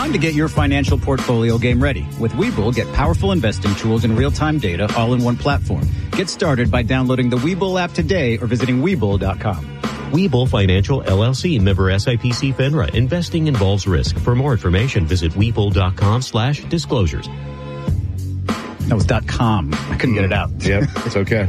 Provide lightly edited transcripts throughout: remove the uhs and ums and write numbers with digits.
Time to get your financial portfolio game ready. With Webull, get powerful investing tools and real-time data all in one platform. Get started by downloading the Webull app today or visiting Webull.com. Webull Financial, LLC, member SIPC FINRA. Investing involves risk. For more information, visit Webull.com/disclosures. That was .com. I couldn't get it out. Yep, it's okay.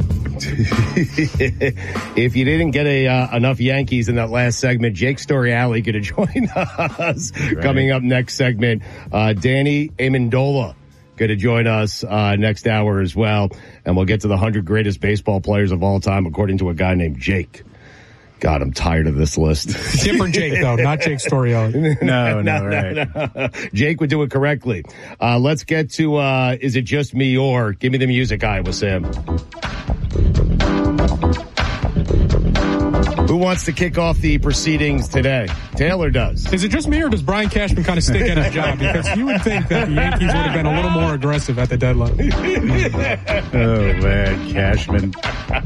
If you didn't get enough Yankees in that last segment, Jake Storiale going to join us. Right. Coming up next segment, Danny Amendola going to join us next hour as well. And we'll get to the 100 greatest baseball players of all time, according to a guy named Jake. God, I'm tired of this list. Different Jake, though, not Jake Storiale. No, right. Jake would do it correctly. Let's get to, is it just me or? Give me the music, Iowa Sam. Who wants to kick off the proceedings today? Taylor does. Is it just me or does Brian Cashman kind of stink at his job? Because you would think that the Yankees would have been a little more aggressive at the deadline. Oh, man, Cashman.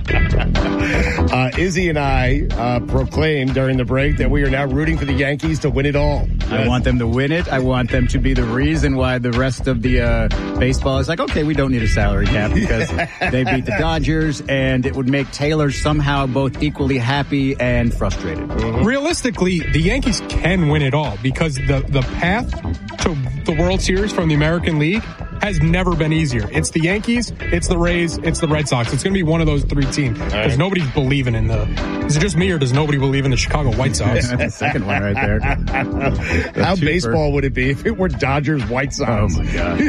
Izzy and I proclaimed during the break that we are now rooting for the Yankees to win it all. I want them to win it. I want them to be the reason why the rest of the baseball is like, okay, we don't need a salary cap because they beat the Dodgers, and it would make Taylor somehow both equally happy and frustrated. Mm-hmm. Realistically, the Yankees can win it all because the path to the World Series from the American League has never been easier. It's the Yankees, it's the Rays, it's the Red Sox. It's going to be one of those three teams because nobody's believing in is it just me or does nobody believe in the Chicago White Sox? That's the second one right there. How baseball would it be if it were Dodgers White Sox? Oh, my God.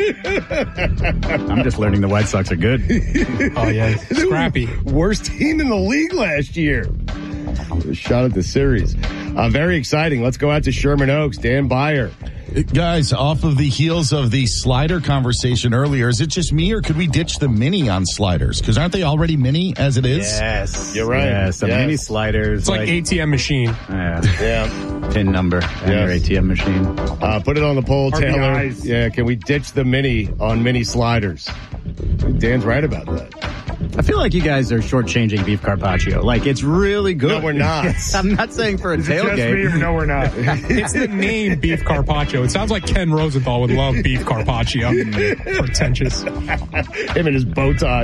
I'm just learning the White Sox are good. Oh, yeah. Scrappy. Worst team in the league last year. Shot at the series. Very exciting. Let's go out to Sherman Oaks. Dan Beyer. Guys, off of the heels of the slider conversation earlier, is it just me or could we ditch the mini on sliders? Because aren't they already mini as it is? Yes. You're right. Yes, mini sliders. It's like ATM machine. Yeah. PIN number on your ATM machine. Put it on the poll, Taylor. RBIs. Yeah, can we ditch the mini on mini sliders? Dan's right about that. I feel like you guys are shortchanging beef carpaccio. Like, it's really good. No, we're not. I'm not saying for a tailgate. Just me or no, we're not. It's the name beef carpaccio. It sounds like Ken Rosenthal would love beef carpaccio. Pretentious. Him and his bow tie.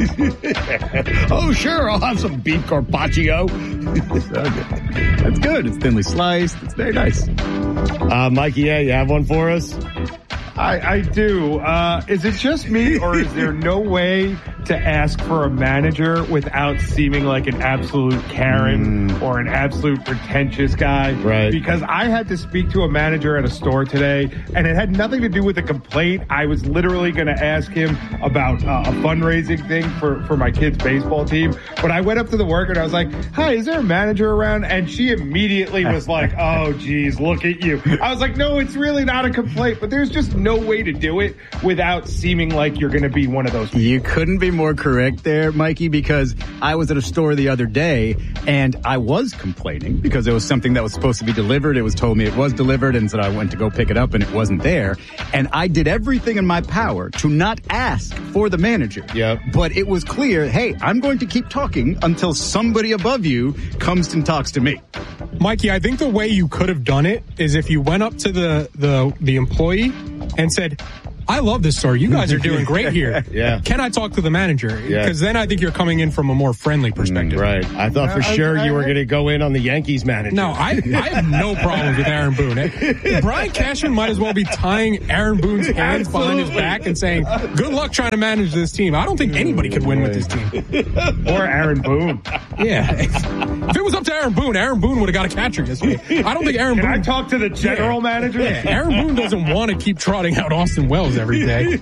Oh, sure, I'll have some beef carpaccio. That's good. It's thinly sliced. It's very nice. Mikey, you have one for us? I do. Is it just me, or is there no way to ask for a manager without seeming like an absolute Karen or an absolute pretentious guy? Right. Because I had to speak to a manager at a store today, and it had nothing to do with a complaint. I was literally going to ask him about a fundraising thing for my kid's baseball team. But I went up to the worker, and I was like, hi, is there a manager around? And she immediately was like, oh, geez, look at you. I was like, no, it's really not a complaint, but there's just no way to do it without seeming like you're going to be one of those people. You couldn't be more correct there, Mikey, because I was at a store the other day and I was complaining because it was something that was supposed to be delivered. It was told me it was delivered, and so I went to go pick it up and it wasn't there. And I did everything in my power to not ask for the manager. Yep. But it was clear, hey, I'm going to keep talking until somebody above you comes and talks to me. Mikey, I think the way you could have done it is if you went up to the employee and said, I love this store. You guys are doing great here. Yeah. Can I talk to the manager? Because then I think you're coming in from a more friendly perspective. Right. I thought for sure you were going to go in on the Yankees manager. No, I have no problems with Aaron Boone. Brian Cashman might as well be tying Aaron Boone's hands behind his back and saying, good luck trying to manage this team. I don't think anybody could win with this team. Or Aaron Boone. Yeah. If it was up to Aaron Boone would have got a catcher this week. I don't think Aaron Boone... Can I talk to the general manager? Yeah, Aaron Boone doesn't want to keep trotting out Austin Wells every day.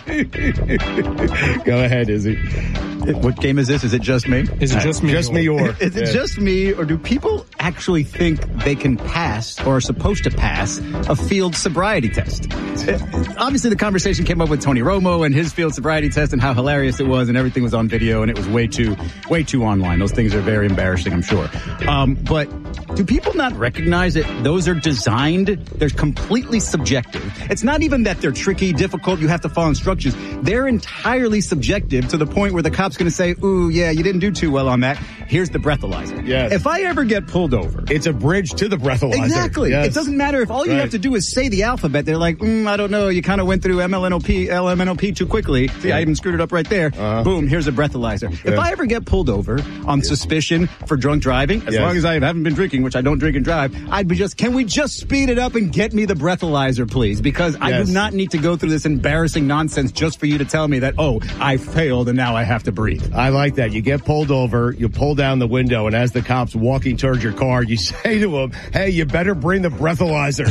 Go ahead, Izzy. What game is this? Is it just me? Is it just me? Just me or? Is it just me, or do people actually think they can pass or are supposed to pass a field sobriety test? Obviously, the conversation came up with Tony Romo and his field sobriety test and how hilarious it was, and everything was on video, and it was way too online. Those things are very embarrassing, I'm sure. But do people not recognize that those are designed? They're completely subjective. It's not even that they're tricky, difficult, you have to follow instructions. They're entirely subjective to the point where the cop's going to say, ooh, yeah, you didn't do too well on that. here's the breathalyzer. Yes. If I ever get pulled over. It's a bridge to the breathalyzer. Exactly. Yes. It doesn't matter if all you have to do is say the alphabet. They're like, I don't know. You kind of went through LMNOP too quickly. See, I even screwed it up right there. Boom, here's a breathalyzer. If I ever get pulled over on suspicion for drunk driving, as long as I haven't been drinking, which I don't drink and drive, I'd be can we just speed it up and get me the breathalyzer, please? Because I do not need to go through this embarrassing nonsense just for you to tell me that, I failed and now I have to breathe. I like that. You get pulled over, you pull down the window, and as the cop's walking towards your car, you say to him, hey, you better bring the breathalyzer.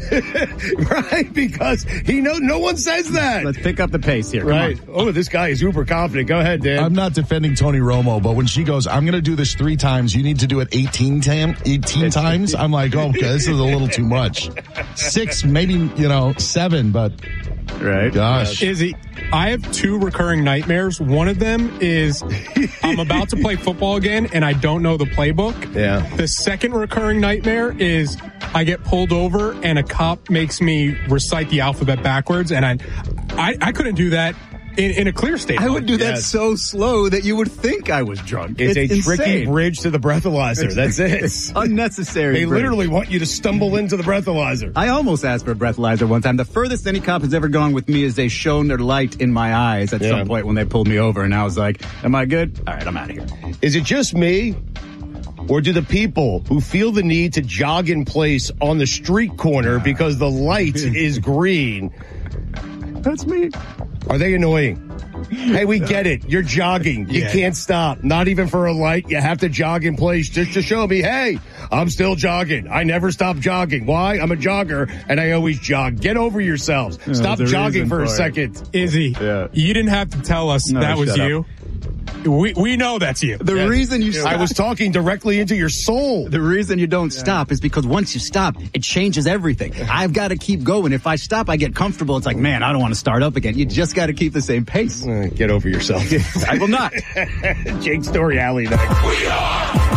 Right? Because no one says that. Let's pick up the pace here. Right. Come on. Oh, this guy is uber confident. Go ahead, Dan. I'm not defending Tony Romo, but when she goes, I'm going to do this 3 times, you need to do it 18 times. I'm like, okay, this is a little too much. 6, maybe, 7, but right. Gosh. Izzy, I have 2 recurring nightmares. One of them is I'm about to play football again and I don't know the playbook. Yeah. The second recurring nightmare is I get pulled over and a cop makes me recite the alphabet backwards, and I couldn't do that in a clear state. I would do that so slow that you would think I was drunk. It's a insane. tricky bridge to the breathalyzer. That's it. It's unnecessary. They literally want you to stumble into the breathalyzer. I almost asked for a breathalyzer one time. The furthest any cop has ever gone with me is they shone their light in my eyes at some point when they pulled me over, and I was like, am I good? All right, I'm out of here. Is it just me? Or do the people who feel the need to jog in place on the street corner because the light is green? That's me. Are they annoying? Hey, we get it. You're jogging. You can't stop. Not even for a light. You have to jog in place just to show me, hey, I'm still jogging. I never stop jogging. Why? I'm a jogger and I always jog. Get over yourselves. Stop jogging for a second. Izzy, you didn't have to tell us that was you. We know that's you. The reason you stop. I was talking directly into your soul. The reason you don't stop is because once you stop, it changes everything. I've got to keep going. If I stop, I get comfortable. It's like, man, I don't want to start up again. You just got to keep the same pace. Get over yourself. I will not. Jake Story Alley. We are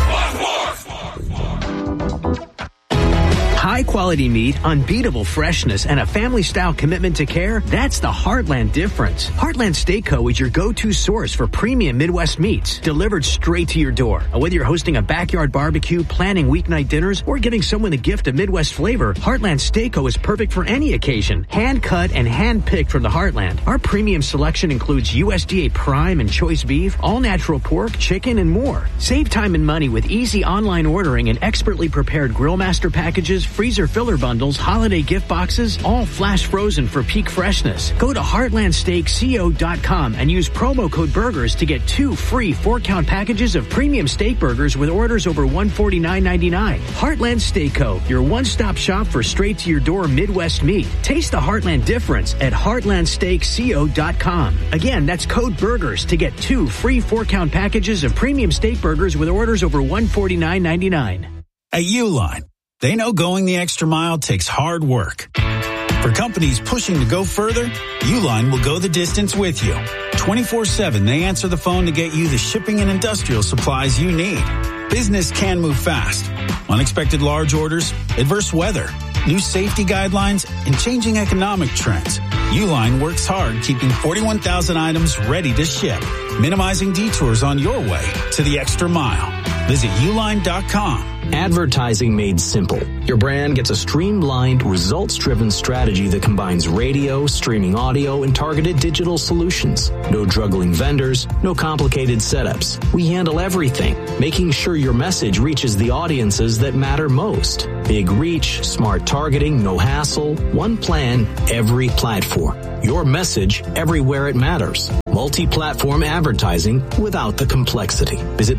high quality meat, unbeatable freshness, and a family style commitment to care. That's the Heartland difference. Heartland Steak Co. is your go-to source for premium Midwest meats delivered straight to your door. Whether you're hosting a backyard barbecue, planning weeknight dinners, or giving someone a gift of Midwest flavor, Heartland Steak Co. is perfect for any occasion. Hand cut and hand picked from the Heartland. Our premium selection includes USDA prime and choice beef, all natural pork, chicken, and more. Save time and money with easy online ordering and expertly prepared Grill Master packages, freezer filler bundles, holiday gift boxes, all flash frozen for peak freshness. Go to heartlandsteakco.com and use promo code BURGERS to get 2 free 4-count packages of premium steak burgers with orders over $149.99. Heartland Steak Co., your one-stop shop for straight-to-your-door Midwest meat. Taste the Heartland difference at heartlandsteakco.com. Again, that's code BURGERS to get 2 free 4-count packages of premium steak burgers with orders over $149.99. At Uline, they know going the extra mile takes hard work. For companies pushing to go further, Uline will go the distance with you. 24/7, they answer the phone to get you the shipping and industrial supplies you need. Business can move fast. Unexpected large orders, adverse weather, new safety guidelines, and changing economic trends. Uline works hard keeping 41,000 items ready to ship, minimizing detours on your way to the extra mile. Visit uline.com. Advertising made simple. Your brand gets a streamlined, results-driven strategy that combines radio, streaming audio, and targeted digital solutions. No juggling vendors, no complicated setups. We handle everything, making sure your message reaches the audiences that matter most. Big reach, smart targeting, no hassle, one plan, every platform. Your message everywhere it matters. Multi-platform advertising without the complexity. Visit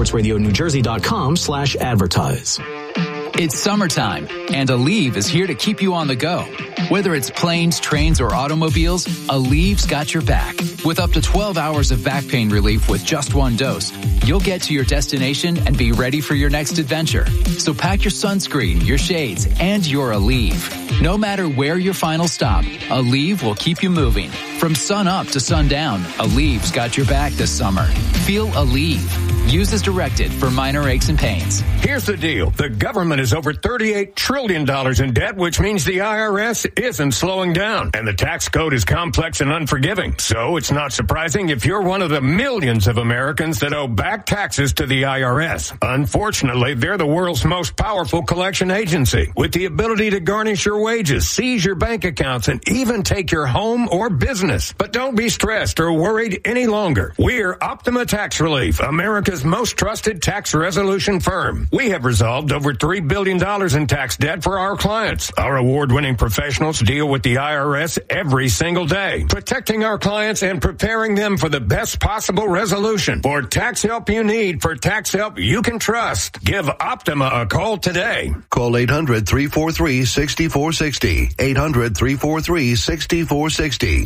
foxsportsradionewjersey.com/advertise. It's summertime, and Aleve is here to keep you on the go. Whether it's planes, trains, or automobiles, Aleve's got your back. With up to 12 hours of back pain relief with just one dose, you'll get to your destination and be ready for your next adventure. So pack your sunscreen, your shades, and your Aleve. No matter where your final stop, Aleve will keep you moving. From sun up to sundown, Aleve's got your back this summer. Feel Aleve. Use as directed for minor aches and pains. Here's the deal. The government is over $38 trillion in debt, which means the IRS isn't slowing down. And the tax code is complex and unforgiving. So it's not surprising if you're one of the millions of Americans that owe back taxes to the IRS. Unfortunately, they're the world's most powerful collection agency, with the ability to garnish your wages, seize your bank accounts, and even take your home or business. But don't be stressed or worried any longer. We're Optima Tax Relief, America's most trusted tax resolution firm. We have resolved over $3 billion in tax debt for our clients. Our award-winning professionals deal with the IRS every single day, protecting our clients and preparing them for the best possible resolution. For tax help you need, for tax help you can trust, give Optima a call today. Call 800-343-6460. 800-343-6460.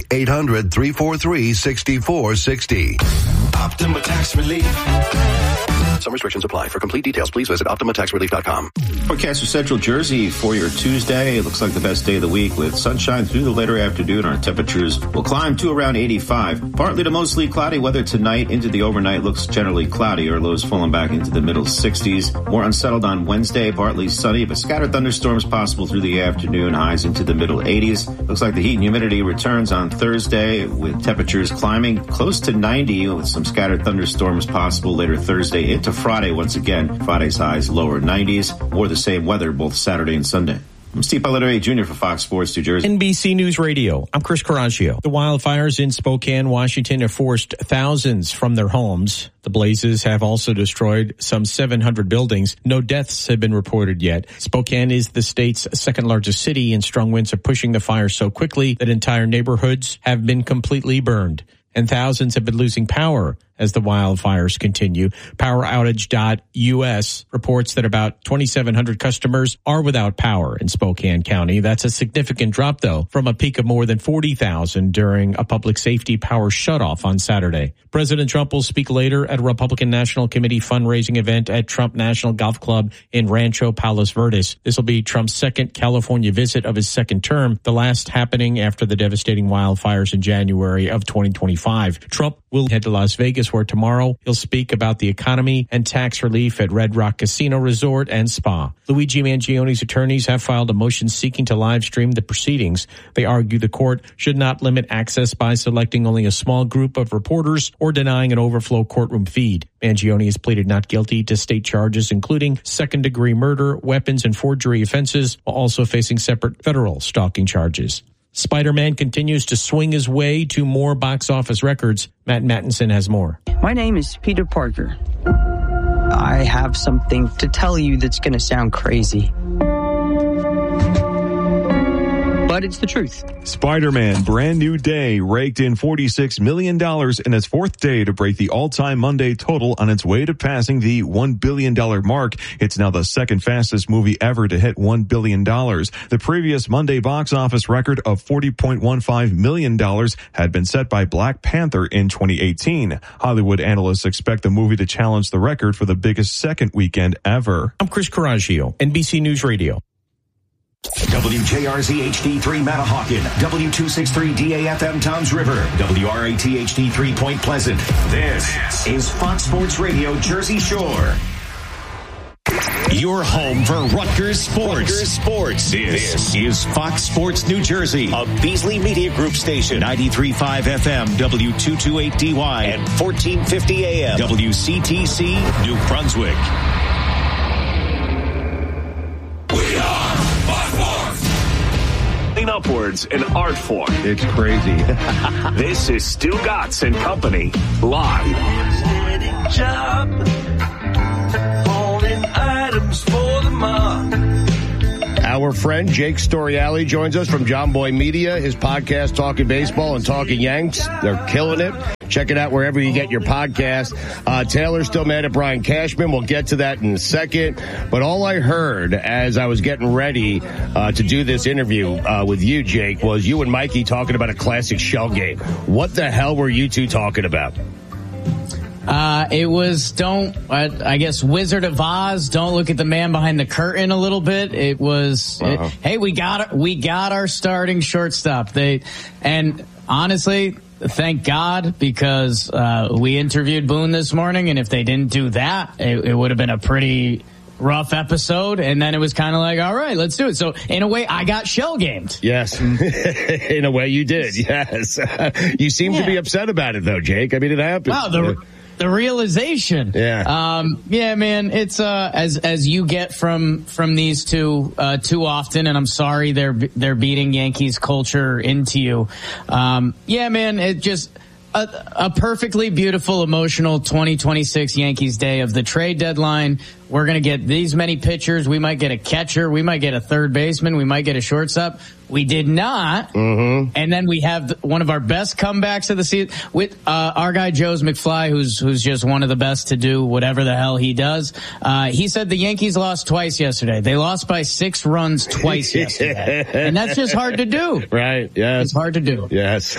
800-343-6460. Optima Tax Relief. Some restrictions apply. For complete details, please visit OptimaTaxRelief.com. Forecast for Central Jersey for your Tuesday. It looks like the best day of the week with sunshine through the later afternoon. Our temperatures will climb to around 85. Partly to mostly cloudy weather tonight. Into the overnight looks generally cloudy. Our lows falling back into the middle 60s. More unsettled on Wednesday. Partly sunny, but scattered thunderstorms possible through the afternoon. Highs into the middle 80s. Looks like the heat and humidity returns on Thursday with temperatures climbing close to 90 with some scattered thunderstorms possible later Thursday into Friday once again. Friday's highs lower 90s. More the same weather both Saturday and Sunday. I'm Steve Polidori Jr. for Fox Sports New Jersey. NBC News Radio. I'm Chris Coraggio. The wildfires in Spokane, Washington have forced thousands from their homes. The blazes have also destroyed some 700 buildings. No deaths have been reported yet. Spokane is the state's second largest city, and strong winds are pushing the fire so quickly that entire neighborhoods have been completely burned. And thousands have been losing power as the wildfires continue. PowerOutage.us reports that about 2,700 customers are without power in Spokane County. That's a significant drop, though, from a peak of more than 40,000 during a public safety power shutoff on Saturday. President Trump will speak later at a Republican National Committee fundraising event at Trump National Golf Club in Rancho Palos Verdes. This will be Trump's second California visit of his second term, the last happening after the devastating wildfires in January of 2025. Trump will head to Las Vegas, where tomorrow he'll speak about the economy and tax relief at Red Rock Casino Resort and Spa. Luigi Mangioni's attorneys have filed a motion seeking to live stream the proceedings. They argue the court should not limit access by selecting only a small group of reporters or denying an overflow courtroom feed. Mangioni has pleaded not guilty to state charges, including second-degree murder, weapons, and forgery offenses, while also facing separate federal stalking charges. Spider-Man continues to swing his way to more box office records. Matt Mattinson has more. My name is Peter Parker. I have something to tell you that's going to sound crazy, but it's the truth. Spider-Man Brand New Day raked in $46 million in its fourth day to break the all-time Monday total on its way to passing the $1 billion mark. It's now the second fastest movie ever to hit $1 billion. The previous Monday box office record of $40.15 million had been set by Black Panther in 2018. Hollywood analysts expect the movie to challenge the record for the biggest second weekend ever. I'm Chris Coraggio, NBC News Radio. WJRZ HD3 Manahawkin, W263 DAFM Toms River, WRAT HD3 Point Pleasant. This is Fox Sports Radio Jersey Shore. Your home for Rutgers Sports. This is Fox Sports New Jersey, a Beasley Media Group station, 93.5 FM, W228DY, and 1450 AM, WCTC, New Brunswick. Upwards, an art form. It's crazy. This is Stu Gatz and Company, live. Our friend Jake Storiale joins us from John Boy Media, his podcast Talking Baseball and Talking Yanks. They're killing it. Check it out wherever you get your podcast. Taylor's still mad at Brian Cashman. We'll get to that in a second. But all I heard as I was getting ready to do this interview with you, Jake, was you and Mikey talking about a classic shell game. What the hell were you two talking about? It was I guess Wizard of Oz, don't look at the man behind the curtain a little bit. It was, hey, we got our starting shortstop. And honestly, thank God, because we interviewed Boone this morning, and if they didn't do that, it would have been a pretty rough episode, and then it was kind of like, all right, let's do it. So in a way, I got shell gamed. Yes. In a way you did. Yes. You seem to be upset about it though, Jake. I mean, it happened. Wow. The realization. Yeah. Yeah, man, it's, as you get from these two, too often, and I'm sorry they're beating Yankees culture into you. Yeah, man, it just, a perfectly beautiful, emotional 2026 Yankees day of the trade deadline. We're going to get these many pitchers. We might get a catcher. We might get a third baseman. We might get a shortstop. We did not. Mm-hmm. And then we have one of our best comebacks of the season with our guy, Joe's McFly, who's just one of the best to do whatever the hell he does. He said the Yankees lost twice yesterday. They lost by 6 runs twice yesterday. And that's just hard to do. Right. Yes. It's hard to do. Yes.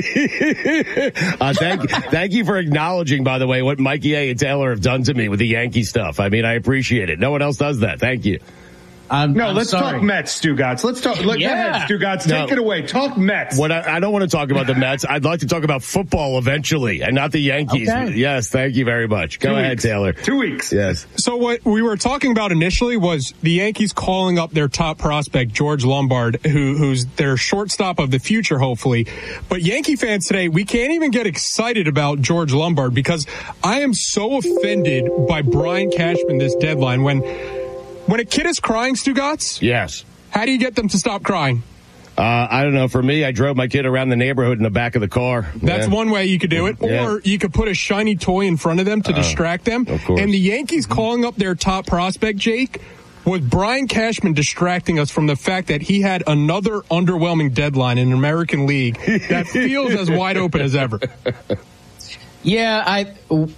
Thank you for acknowledging, by the way, what Mikey A and Taylor have done to me with the Yankee stuff. I mean, I appreciate it. No one else does that. Thank you. Let's talk Mets, Stugotz. Let's talk. Go ahead, Stugotz. Take it away. Talk Mets. I don't want to talk about the Mets. I'd like to talk about football eventually, and not the Yankees. Okay. Yes, thank you very much. Go ahead, Taylor. 2 weeks. Yes. So what we were talking about initially was the Yankees calling up their top prospect, George Lombard, who's their shortstop of the future, hopefully. But Yankee fans today, we can't even get excited about George Lombard because I am so offended by Brian Cashman this deadline. When a kid is crying, Stugotz? Yes. How do you get them to stop crying? I don't know. For me, I drove my kid around the neighborhood in the back of the car. That's one way you could do it. Or you could put a shiny toy in front of them to distract them. Of course. And the Yankees calling up their top prospect, Jake, was Brian Cashman distracting us from the fact that he had another underwhelming deadline in the American League that feels as wide open as ever. Yeah,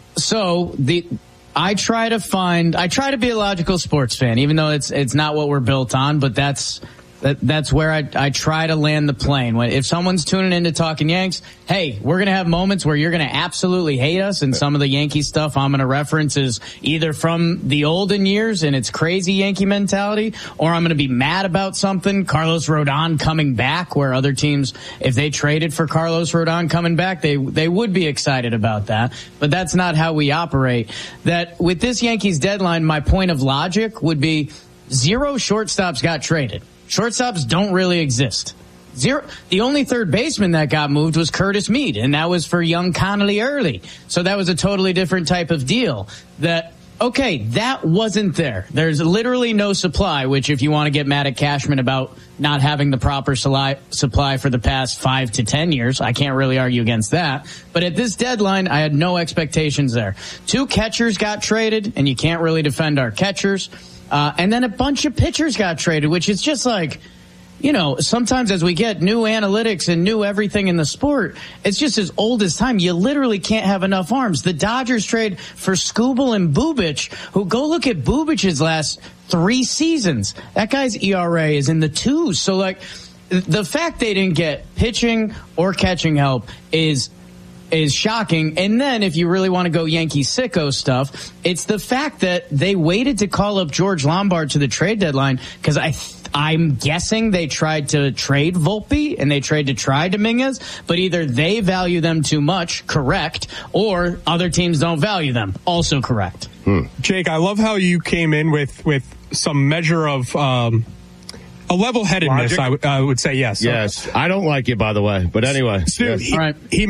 I try to be a logical sports fan, even though it's not what we're built on, but that's where I try to land the plane. If someone's tuning in to Talking Yanks, hey, we're going to have moments where you're going to absolutely hate us, and some of the Yankee stuff I'm going to reference is either from the olden years and it's crazy Yankee mentality, or I'm going to be mad about something, Carlos Rodon coming back, where other teams, if they traded for Carlos Rodon coming back, they would be excited about that. But that's not how we operate. That with this Yankees deadline, my point of logic would be 0 shortstops got traded. Shortstops don't really exist. 0. The only third baseman that got moved was Curtis Mead, and that was for young Connolly Early. So that was a totally different type of deal. That wasn't there. There's literally no supply, which if you want to get mad at Cashman about not having the proper supply for the past 5 to 10 years, I can't really argue against that. But at this deadline, I had no expectations there. 2 catchers got traded, and you can't really defend our catchers. And then a bunch of pitchers got traded, which is just like, sometimes as we get new analytics and new everything in the sport, it's just as old as time. You literally can't have enough arms. The Dodgers trade for Skubal and Bubic, who go look at Bubic's last 3 seasons. That guy's ERA is in the 2s. So the fact they didn't get pitching or catching help is shocking. And then if you really want to go Yankee sicko stuff, it's the fact that they waited to call up George Lombard to the trade deadline because I'm guessing they tried to trade Volpe and they tried to try Dominguez, but either they value them too much, correct, or other teams don't value them, also correct. Jake, I love how you came in with some measure of a level-headedness, I would say, yes. Yes. I don't like it, by the way. But anyway. Stu, he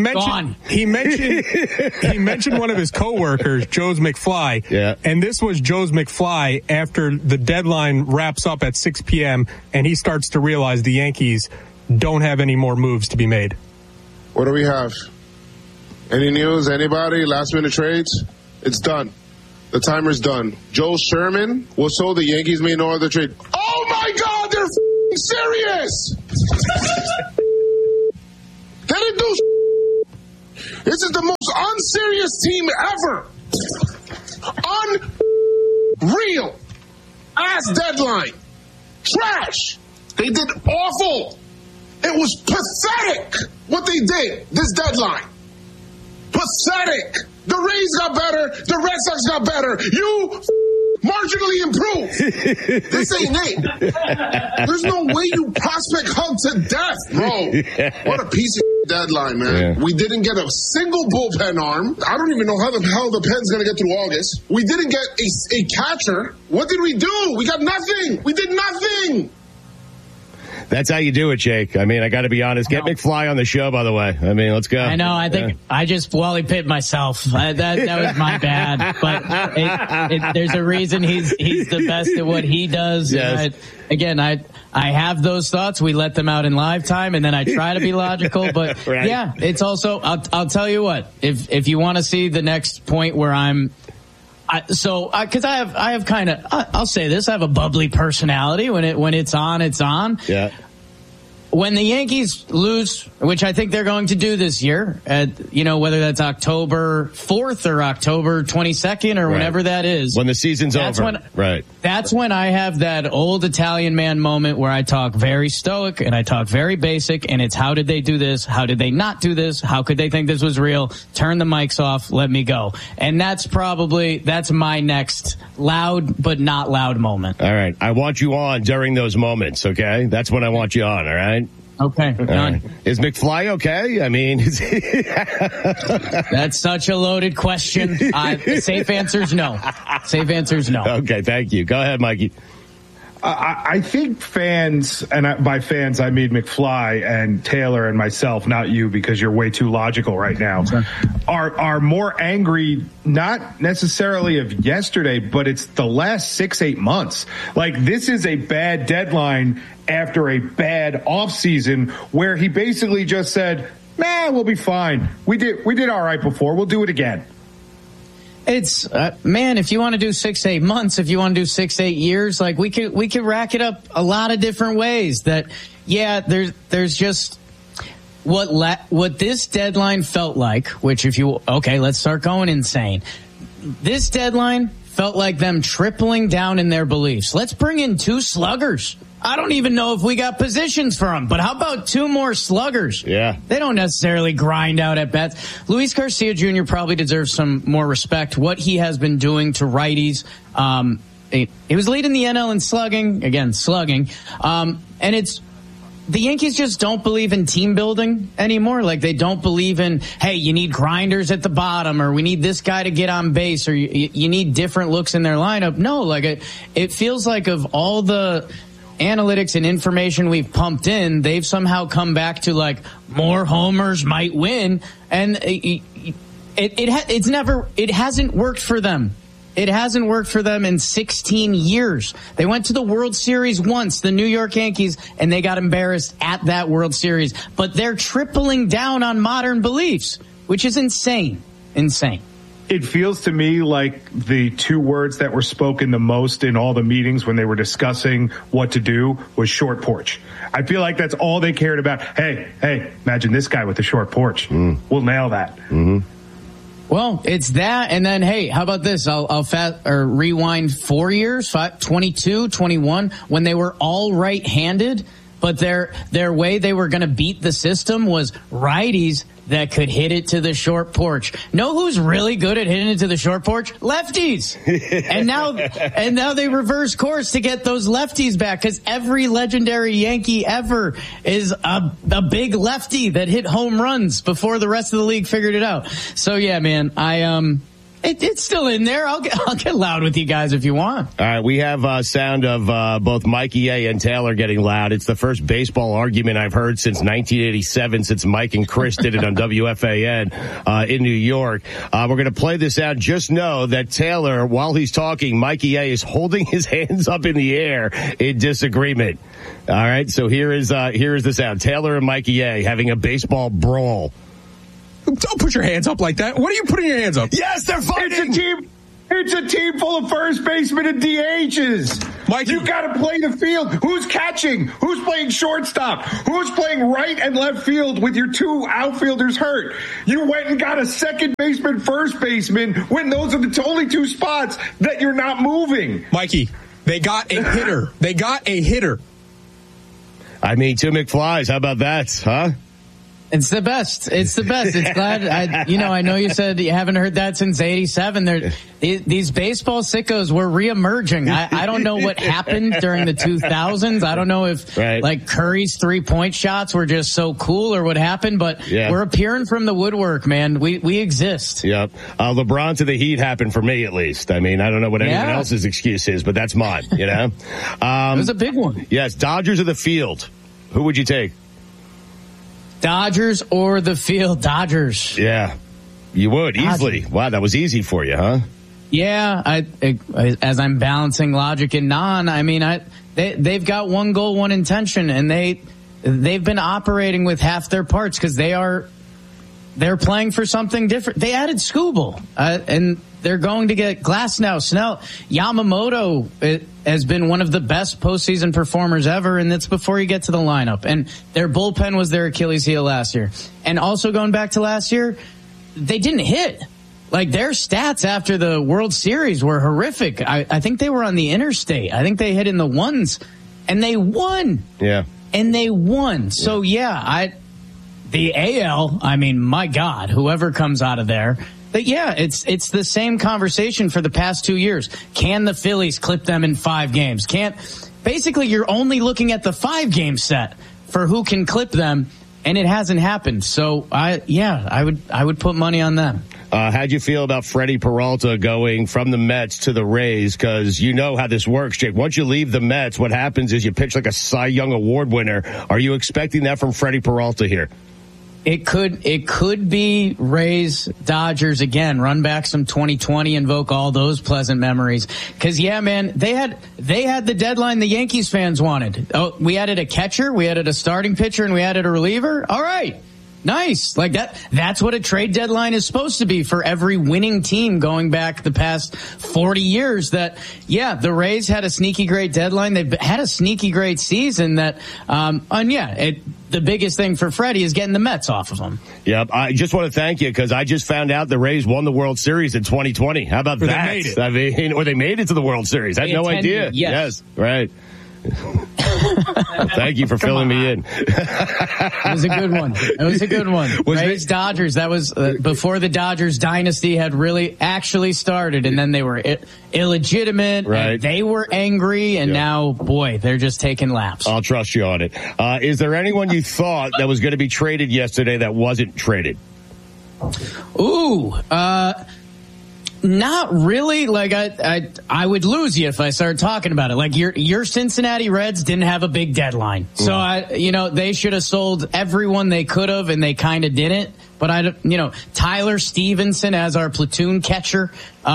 mentioned one of his coworkers, Joe's McFly. Yeah. And this was Joe's McFly after the deadline wraps up at 6 p.m. and he starts to realize the Yankees don't have any more moves to be made. What do we have? Any news? Anybody? Last-minute trades? It's done. The timer's done. Joe Sherman was told the Yankees made no other trade. Oh, my God! They're serious! They didn't do This is the most unserious team ever. Unreal. Ass deadline. Trash. They did awful. It was pathetic what they did this deadline. Pathetic. The Rays got better. The Red Sox got better. You marginally improve. This ain't it. There's no way you prospect hunt to death, bro. What a piece of deadline, man. Yeah. We didn't get a single bullpen arm. I don't even know how the hell the pen's going to get through August. We didn't get a catcher. What did we do? We got nothing. We did nothing. That's how you do it, Jake. I mean, I got to be honest. Get McFly on the show, by the way. I mean, let's go. I know. I think I just Wally Pitt myself. That was my bad. But there's a reason he's the best at what he does. Yes. I have those thoughts. We let them out in live time, and then I try to be logical. But right. Yeah, it's also. I'll tell you what. If you want to see the next point where I'm. Because I have kind of, I'll say this, I have a bubbly personality. When it's on, it's on. Yeah. When the Yankees lose, which I think they're going to do this year, whether that's October 4th or October 22nd or whenever that is. When the season's over. Right. That's when I have that old Italian man moment where I talk very stoic and I talk very basic, and it's how did they do this? How did they not do this? How could they think this was real? Turn the mics off. Let me go. And that's my next loud but not loud moment. All right. I want you on during those moments, okay? That's when I want you on, all right? Okay, done. Right. Is McFly okay? I mean, that's such a loaded question. Safe answer's no. Safe answer's no. Okay, thank you. Go ahead, Mikey. I think fans, and by fans I mean McFly and Taylor and myself, not you because you're way too logical right now, are more angry, not necessarily of yesterday, but it's the last 6-8 months. Like, this is a bad deadline after a bad offseason where he basically just said, we'll be fine. We did all right before. We'll do it again. It's if you want to do 6-8 months, if you want to do 6-8 years, like we could rack it up a lot of different ways. There's just what this deadline felt like. Which let's start going insane. This deadline felt like them tripling down in their beliefs. Let's bring in 2 sluggers. I don't even know if we got positions for them, but how about 2 more sluggers? Yeah. They don't necessarily grind out at bats. Luis Garcia Jr. probably deserves some more respect. What he has been doing to righties. He was leading the NL in slugging. And it's, the Yankees just don't believe in team building anymore. Like, they don't believe in, hey, you need grinders at the bottom, or we need this guy to get on base, or you need different looks in their lineup. No, like it feels like of all the analytics and information we've pumped in, they've somehow come back to like more homers might win, and it hasn't worked for them. It hasn't worked for them in 16 years. They went to the World Series once, the New York Yankees, and they got embarrassed at that World Series. But they're tripling down on modern beliefs, which is insane. Insane. It feels to me like the 2 words that were spoken the most in all the meetings when they were discussing what to do was short porch. I feel like that's all they cared about. Hey, imagine this guy with the short porch. We'll nail that. Mm-hmm. Well, it's that, and then, hey, how about this? I'll rewind 4 years, 22, 21, when they were all right-handed, but their way they were going to beat the system was righties that could hit it to the short porch. Know who's really good at hitting it to the short porch? Lefties. and now they reverse course to get those lefties back, because every legendary Yankee ever is a big lefty that hit home runs before the rest of the league figured it out. So yeah, man, it's still in there. I'll get loud with you guys if you want. All right, we have sound of both Mikey A and Taylor getting loud. It's the first baseball argument I've heard since 1987, since Mike and Chris did it on WFAN in New York. We're going to play this out. Just know that Taylor, while he's talking, Mikey A is holding his hands up in the air in disagreement. All right, so here is the sound. Taylor and Mikey A having a baseball brawl. Don't put your hands up like that. What are you putting your hands up? Yes, they're fighting. It's a team full of first basemen and DHs. Mike, you got to play the field. Who's catching? Who's playing shortstop? Who's playing right and left field with your 2 outfielders hurt? You went and got a second baseman, first baseman, when those are the only 2 spots that you're not moving. Mikey, they got a hitter. I mean, 2 McFlys. How about that, huh? It's the best. It's glad. I know you said you haven't heard that since '87. These baseball sickos were reemerging. I don't know what happened during the 2000s. I don't know if like Curry's 3-point shots were just so cool or what happened, but we're appearing from the woodwork, man. We exist. Yep. LeBron to the Heat happened for me, at least. I mean, I don't know what anyone else's excuse is, but that's mine, you know? It was a big one. Yes. Dodgers of the field. Who would you take? Dodgers or the field? Dodgers. Yeah, you would easily. Wow, that was easy for you, huh? Yeah, as I'm balancing logic and I mean, they've got one goal, one intention, and they've been operating with half their parts because they're playing for something different. They added Skubal, and they're going to get Glasnow, Snell. Yamamoto has been one of the best postseason performers ever, and that's before you get to the lineup. And their bullpen was their Achilles heel last year. And also going back to last year, they didn't hit. Like, their stats after the World Series were horrific. I think they were on the interstate. I think they hit in the ones, and they won. Yeah. And they won. So, the AL, I mean, my God, whoever comes out of there. But yeah, it's the same conversation for the past 2 years. Can the Phillies clip them in 5 games? Basically, you're only looking at the 5-game set for who can clip them, and it hasn't happened. So I would put money on them. How'd you feel about Freddie Peralta going from the Mets to the Rays? Because you know how this works, Jake. Once you leave the Mets, what happens is you pitch like a Cy Young Award winner. Are you expecting that from Freddie Peralta here? It could be Rays, Dodgers again. Run back some 2020, invoke all those pleasant memories. Because man, they had the deadline the Yankees fans wanted. Oh, we added a catcher, we added a starting pitcher, and we added a reliever. All right. Nice. Like that's what a trade deadline is supposed to be for every winning team going back the past 40 years. That, the Rays had a sneaky great deadline. They've had a sneaky great season the biggest thing for Freddie is getting the Mets off of him. Yep. I just want to thank you because I just found out the Rays won the World Series in 2020. How about that? They made it. I mean, or they made it to the World Series. I had no idea. Yes. Right. Thank you for filling me in. It was a good one. Rays Dodgers. That was before the Dodgers dynasty had really actually started, and then they were illegitimate. Right. And they were angry, and now, boy, they're just taking laps. I'll trust you on it. Is there anyone you thought that was going to be traded yesterday that wasn't traded? Not really. Like I would lose you if I started talking about it. Like your Cincinnati Reds didn't have a big deadline, so they should have sold everyone they could have, and they kind of didn't. But Tyler Stevenson as our platoon catcher,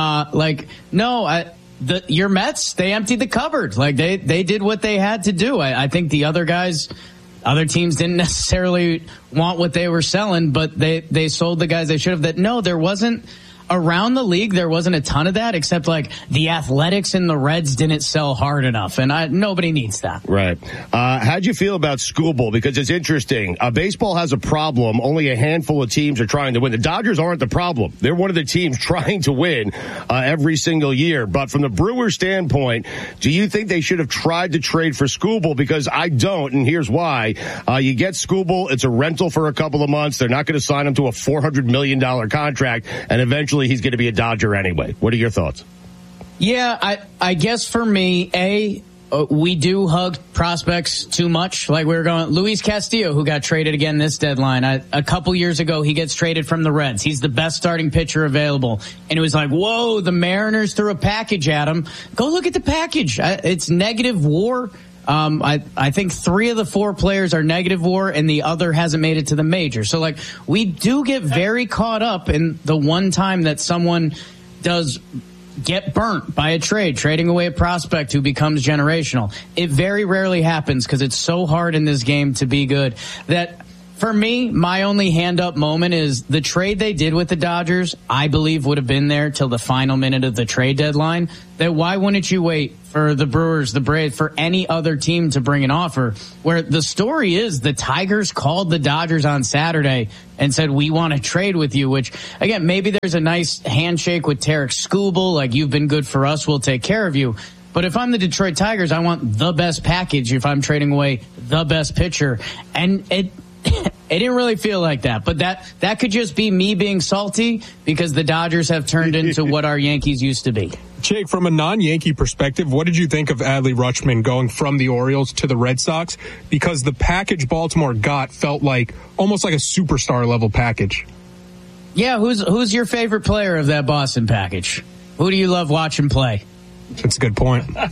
your Mets, they emptied the cupboard. Like they did what they had to do. I think the other teams didn't necessarily want what they were selling, but they sold the guys they should have. There wasn't. Around the league, there wasn't a ton of that, except like the Athletics and the Reds didn't sell hard enough, and nobody needs that. Right. How'd you feel about Skubal? Because it's interesting. Baseball has a problem. Only a handful of teams are trying to win. The Dodgers aren't the problem. They're one of the teams trying to win every single year. But from the Brewers' standpoint, do you think they should have tried to trade for Skubal? Because I don't, and here's why. You get Skubal, it's a rental for a couple of months. They're not going to sign him to a $400 million contract, and eventually he's going to be a Dodger anyway. What are your thoughts? Yeah, I guess for me, we do hug prospects too much. Like we were going, Luis Castillo, who got traded again this deadline. A couple years ago, he gets traded from the Reds. He's the best starting pitcher available. And it was like, whoa, the Mariners threw a package at him. Go look at the package. It's negative WAR. I think 3 of the 4 players are negative WAR, and the other hasn't made it to the major. So, like, we do get very caught up in the one time that someone does get burnt by a trading away a prospect who becomes generational. It very rarely happens because it's so hard in this game to be good that. For me, my only hand-up moment is the trade they did with the Dodgers, I believe would have been there till the final minute of the trade deadline. That why wouldn't you wait for the Brewers, the Braves, for any other team to bring an offer? Where the story is the Tigers called the Dodgers on Saturday and said, we want to trade with you, which, again, maybe there's a nice handshake with Tarek Skubal, like you've been good for us, we'll take care of you. But if I'm the Detroit Tigers, I want the best package if I'm trading away the best pitcher. And It didn't really feel like that, but that could just be me being salty because the Dodgers have turned into what our Yankees used to be. Jake, from a non-Yankee perspective, what did you think of Adley Rutschman going from the Orioles to the Red Sox? Because the package Baltimore got felt like almost like a superstar level package. Yeah, who's your favorite player of that Boston package? Who do you love watching play? That's a good point. I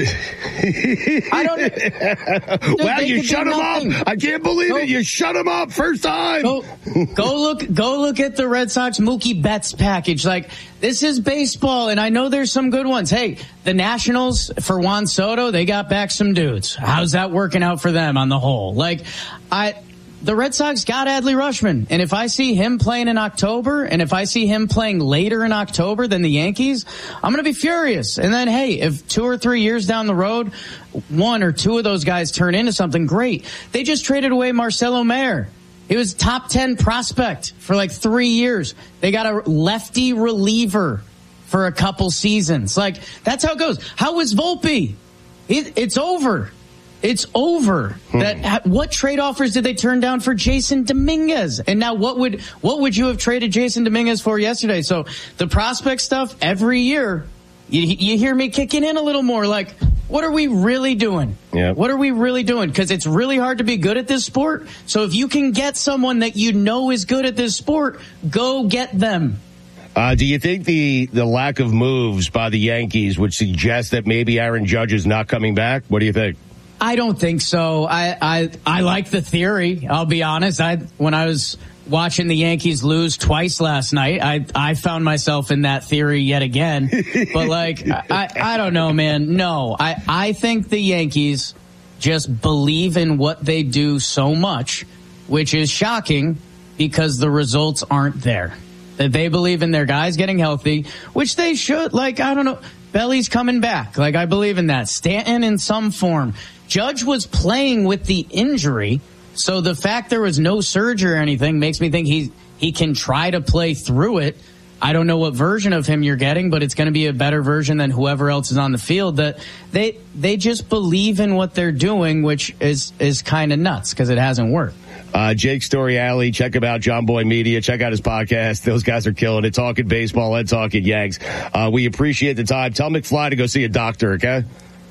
don't. Wow, you shut him up! I can't believe it. You shut him up first time. Go look at the Red Sox Mookie Betts package. Like, this is baseball, and I know there's some good ones. Hey, the Nationals for Juan Soto, they got back some dudes. How's that working out for them on the whole? Like, the Red Sox got Adley Rutschman, and if I see him playing in October, and if I see him playing later in October than the Yankees, I'm going to be furious. And then, hey, if 2 or 3 years down the road, 1 or 2 of those guys turn into something great. They just traded away Marcelo Mayer. He was top 10 prospect for like 3 years. They got a lefty reliever for a couple seasons. Like, that's how it goes. How was Volpe? It's over. It's over. What trade offers did they turn down for Jason Dominguez? And now what would you have traded Jason Dominguez for yesterday? So the prospect stuff every year, you hear me kicking in a little more. Like, what are we really doing? Yeah. What are we really doing? Because it's really hard to be good at this sport. So if you can get someone that you know is good at this sport, go get them. Do you think the lack of moves by the Yankees would suggest that maybe Aaron Judge is not coming back? What do you think? I don't think so. I like the theory. I'll be honest. When I was watching the Yankees lose twice last night, I found myself in that theory yet again. But like, I don't know, man. No, I think the Yankees just believe in what they do so much, which is shocking because the results aren't there. That they believe in their guys getting healthy, which they should. Like, I don't know. Belly's coming back. Like, I believe in that. Stanton in some form. Judge was playing with the injury, so the fact there was no surge or anything makes me think he can try to play through it. I don't know what version of him you're getting, but it's going to be a better version than whoever else is on the field. That they just believe in what they're doing, which is kind of nuts because it hasn't worked. Jake Story Alley, check him out, John Boy Media. Check out his podcast. Those guys are killing it. Talking baseball and talking Yanks. We appreciate the time. Tell McFly to go see a doctor, okay?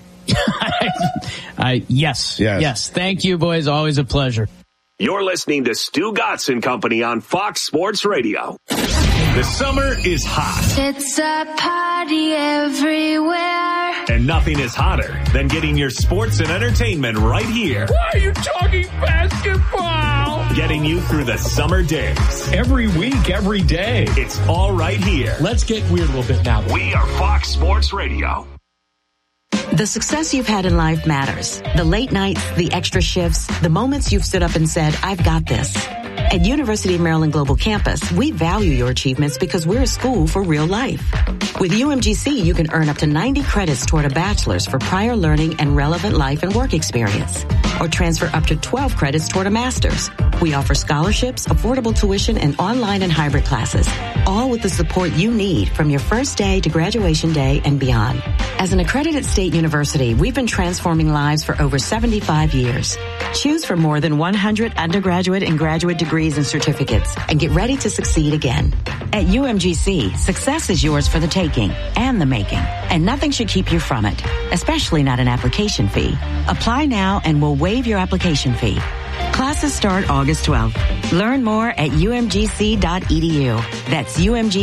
Yes. Thank you, boys. Always a pleasure. You're listening to Stu Gatz and Company on Fox Sports Radio. The summer is hot. It's a party everywhere. And nothing is hotter than getting your sports and entertainment right here. Why are you talking basketball? Getting you through the summer days. Every week, every day. It's all right here. Let's get weird a little bit now. We are Fox Sports Radio. The success you've had in life matters. The late nights, the extra shifts, the moments you've stood up and said, I've got this. At University of Maryland Global Campus, we value your achievements because we're a school for real life. With UMGC, you can earn up to 90 credits toward a bachelor's for prior learning and relevant life and work experience, or transfer up to 12 credits toward a master's. We offer scholarships, affordable tuition, and online and hybrid classes, all with the support you need from your first day to graduation day and beyond. As an accredited state university, we've been transforming lives for over 75 years. Choose from more than 100 undergraduate and graduate degrees and certificates and get ready to succeed again. At UMGC, success is yours for the taking and the making, and nothing should keep you from it, especially not an application fee. Apply now and we'll waive your application fee. Classes start August 12th. Learn more at umgc.edu. That's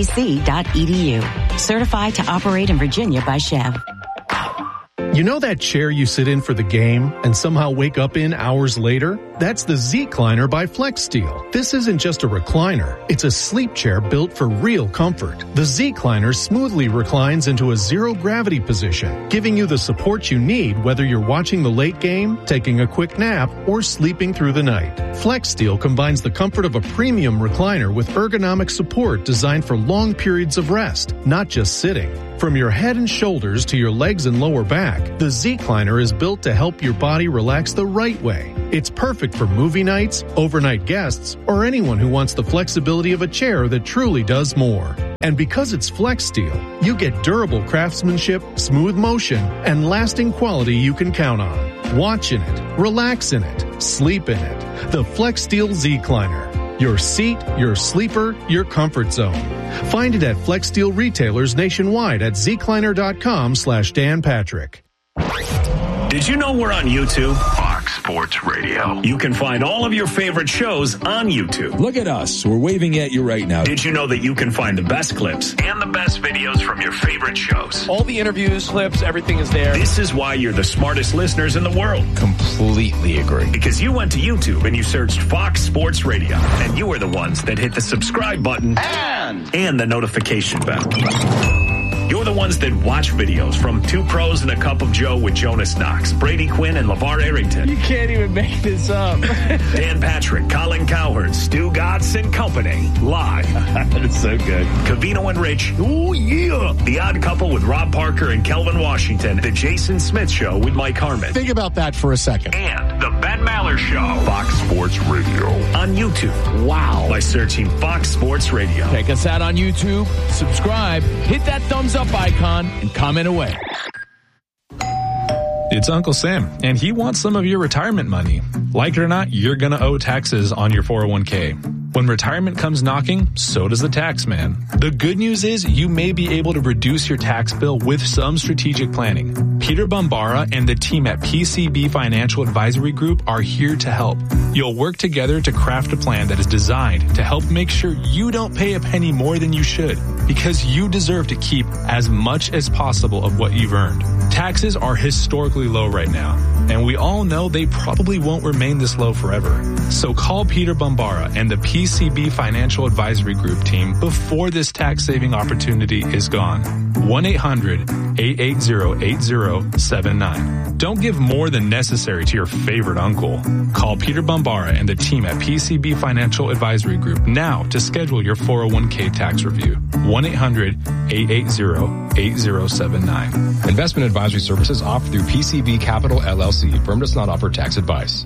umgc.edu. Certified to operate in Virginia by Chev. You know that chair you sit in for the game and somehow wake up in hours later? That's the Z-Cliner by FlexSteel. This isn't just a recliner. It's a sleep chair built for real comfort. The Z-Cliner smoothly reclines into a zero-gravity position, giving you the support you need whether you're watching the late game, taking a quick nap, or sleeping through the night. FlexSteel combines the comfort of a premium recliner with ergonomic support designed for long periods of rest, not just sitting. From your head and shoulders to your legs and lower back, the Z-Cliner is built to help your body relax the right way. It's perfect for movie nights, overnight guests, or anyone who wants the flexibility of a chair that truly does more. And because it's FlexSteel, you get durable craftsmanship, smooth motion, and lasting quality you can count on. Watch in it, relax in it, sleep in it. The FlexSteel Z-Cliner. Your seat, your sleeper, your comfort zone. Find it at FlexSteel retailers nationwide at zcliner.com/Dan Patrick. Did you know we're on YouTube? Fox Sports Radio. You can find all of your favorite shows on YouTube. Look at us. We're waving at you right now. Did you know that you can find the best clips and the best videos from your favorite shows? All the interviews, clips, everything is there. This is why you're the smartest listeners in the world. Completely agree. Because you went to YouTube and you searched Fox Sports Radio. And you were the ones that hit the subscribe button and the notification bell. You're the ones that watch videos from Two Pros and a Cup of Joe with Jonas Knox, Brady Quinn, and LeVar Arrington. You can't even make this up. Dan Patrick, Colin Cowherd, Stu Gatz and Company. Live. That's so good. Covino and Rich. Ooh, yeah. The Odd Couple with Rob Parker and Kelvin Washington. The Jason Smith Show with Mike Harmon. Think about that for a second. And the Ben Maller Show. Fox Sports Radio. On YouTube. Wow. By searching Fox Sports Radio. Check us out on YouTube. Subscribe. Hit that thumbs up icon and comment away. It's Uncle Sam, and he wants some of your retirement money. Like it or not, you're going to owe taxes on your 401k. When retirement comes knocking, so does the tax man. The good news is you may be able to reduce your tax bill with some strategic planning. Peter Bombara and the team at PCB Financial Advisory Group are here to help. You'll work together to craft a plan that is designed to help make sure you don't pay a penny more than you should, because you deserve to keep as much as possible of what you've earned. Taxes are historically low right now, and we all know they probably won't remain this low forever. So call Peter Bombara and the PCB Financial Advisory Group team before this tax-saving opportunity is gone. 1-800-880-8079. Don't give more than necessary to your favorite uncle. Call Peter Bombara and the team at PCB Financial Advisory Group now to schedule your 401k tax review. 1-800-880-8079. Investment advisory services offered through PCB Capital LLC. Firm does not offer tax advice.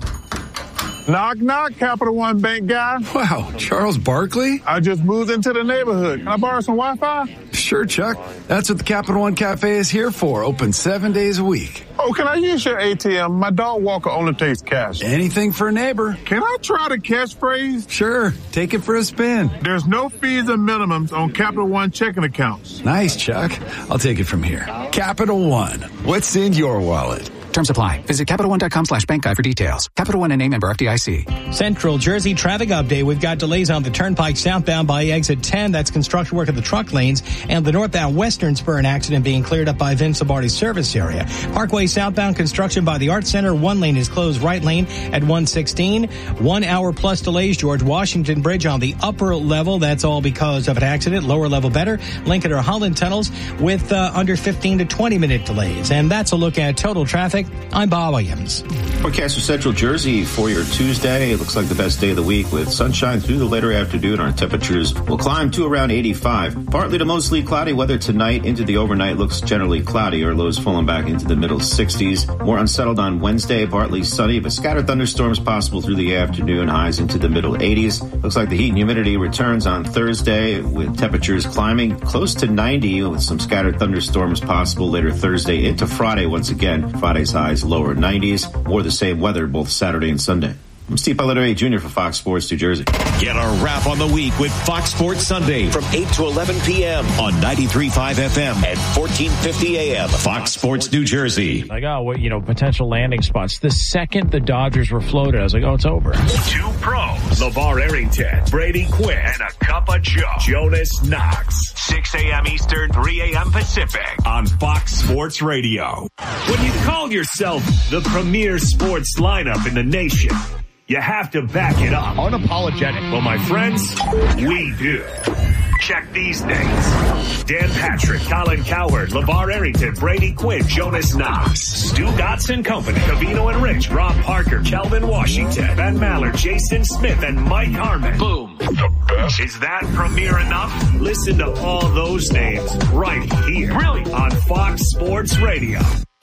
Knock, knock, Capital One Bank guy. Wow, Charles Barkley? I just moved into the neighborhood. Can I borrow some Wi-Fi? Sure, Chuck. That's what the Capital One Cafe is here for. Open 7 days a week. Oh, can I use your ATM? My dog walker only takes cash. Anything for a neighbor. Can I try the catchphrase? Sure. Take it for a spin. There's no fees or minimums on Capital One checking accounts. Nice, Chuck. I'll take it from here. Capital One. What's in your wallet? Terms apply. Visit CapitalOne.com/bank guide for details. Capital One, a member FDIC. Central Jersey traffic update. We've got delays on the Turnpike southbound by exit 10. That's construction work at the truck lanes. And the northbound western spur, an accident being cleared up by Vince Lombardi service area. Parkway southbound construction by the Art Center. One lane is closed, right lane at 116. 1 hour plus delays. George Washington Bridge on the upper level. That's all because of an accident. Lower level better. Lincoln or Holland tunnels with under 15 to 20 minute delays. And that's a look at total traffic. I'm Bob Williams. Forecast for Central Jersey for your Tuesday. It looks like the best day of the week with sunshine through the later afternoon. Our temperatures will climb to around 85. Partly to mostly cloudy weather tonight. Into the overnight looks generally cloudy. Our lows falling back into the middle 60s. More unsettled on Wednesday. Partly sunny, but scattered thunderstorms possible through the afternoon. Highs into the middle 80s. Looks like the heat and humidity returns on Thursday with temperatures climbing close to 90 with some scattered thunderstorms possible later Thursday into Friday once again. Friday's highs lower 90s. More the same weather both Saturday and Sunday. I'm Steve Polidori Jr. for Fox Sports New Jersey. Get a wrap on the week with Fox Sports Sunday from 8 to 11 p.m. on 93.5 FM and 1450 AM. Fox Sports New Jersey. Like, potential landing spots. The second the Dodgers were floated, I was like, it's over. Two pros, LeVar Arrington, Brady Quinn, and a cup of Joe, Jonas Knox. 6 a.m. Eastern, 3 a.m. Pacific on Fox Sports Radio. When you call yourself the premier sports lineup in the nation, you have to back it up. Unapologetic. Well, my friends, we do. Check these names. Dan Patrick, Colin Cowherd, LeVar Arrington, Brady Quinn, Jonas Knox, Stu Gatz and Company, Covino and Rich, Rob Parker, Kelvin Washington, Ben Maller, Jason Smith, and Mike Harmon. Boom. The best. Is that premiere enough? Listen to all those names right here. Really? On Fox Sports Radio.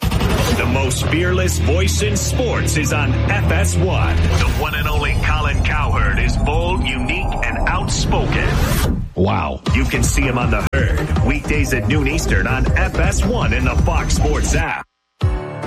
The most fearless voice in sports is on FS1. The one and only Colin Cowherd is bold, unique, and outspoken. Wow. You can see him on The Herd, weekdays at noon Eastern on FS1 in the Fox Sports app.